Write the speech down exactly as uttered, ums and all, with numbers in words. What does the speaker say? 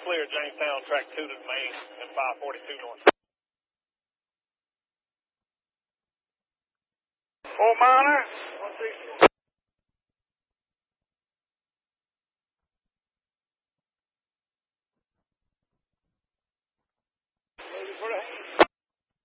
clear Jamestown, track two to the main, and five forty-two north. Four minor, one sixty. Ready for the